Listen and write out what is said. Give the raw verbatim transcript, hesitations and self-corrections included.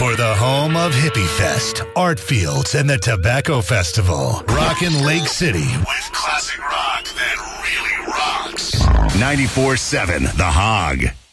for the home of Hippie Fest, Art Fields, and the Tobacco Festival. Rockin' Lake City with classic rock that really rocks. ninety-four seven The Hog.